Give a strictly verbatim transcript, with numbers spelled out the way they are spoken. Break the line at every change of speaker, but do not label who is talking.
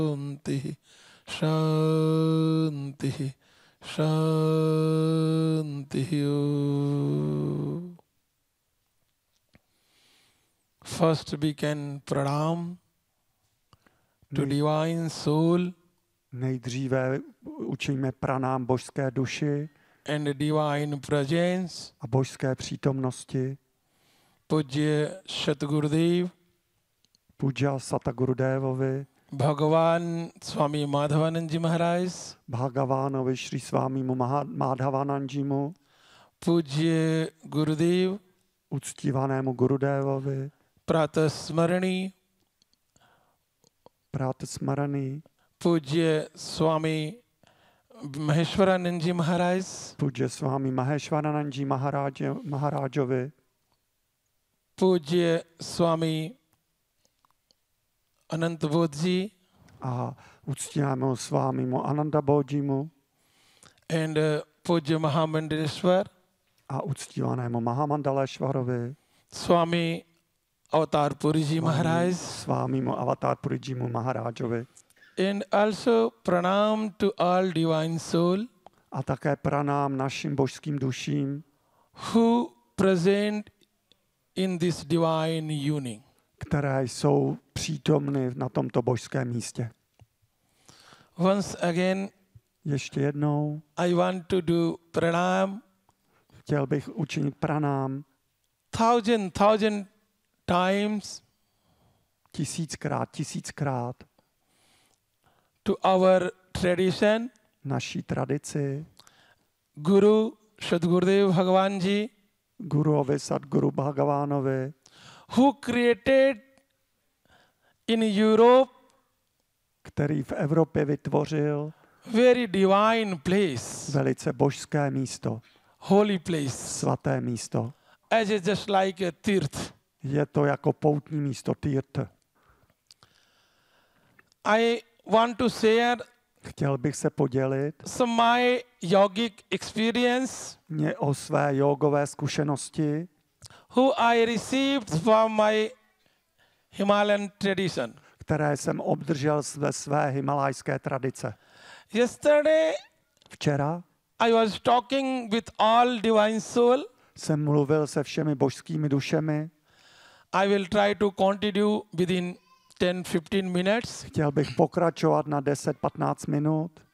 Shanti, Shanti, Shanti. First we can pranam to divine soul.
Nejdříve učíme pranám božské duši
And divine presence.
A božské přítomnosti.
Pujya Satgurudev.
Puja Satagurudevovi.
Bhagavan Swami Madhavanand Ji Maharaj.
Bhagavánovi Šri Svámimu Madhavanandjimu.
Pujya Gurudev.
Uctívanému Gurudevovi.
Pratasmarani.
Pratasmarani.
Pujya Swami Maheshwaranand Ji Maharaj.
Pujya Swami Maheshwaranand Maharajovi.
Pujya Swami Ananta Bodhi.
A uctívanému Svámimu Ananda Bodhimu.
And uh, Pujya Mahamandaleshwar.
A uctívanému Mahamandaleshwarovi.
Swami Avatar Puriji Maharaj.
Svámimu Avatar Purijimu Maharajovi.
And also pranam to all divine soul.
A také pranám našim božským duším.
Who present in this divine union.
Které jsou přítomny na tomto božském místě.
Once again,
ještě jednou,
I want to do pranam.
Chtěl bych učinit pranám.
Thousand, thousand times.
Tisíckrát, tisíckrát.
To our tradition.
Naší tradici.
Guru Sadgurudev Bhagavanji.
Guruovi Sadguru Bhagavánovi.
Who created in Europe,
který v Evropě vytvořil
very divine place,
velice božské místo,
holy place,
svaté místo.
As is just like a tirth.
Je to jako poutní místo, tirth.
I want to share
Chtěl bych se podělit
some my yogic experience,
mě o své jogové zkušenosti,
who I received from my Himalayan tradition.
Které jsem obdržel ze své himalajské tradice.
Yesterday,
včera,
I was talking with all divine soul.
Jsem mluvil se všemi božskými dušemi.
I will try to continue within ten fifteen minutes.
Chtěl bych pokračovat na deset patnáct minut.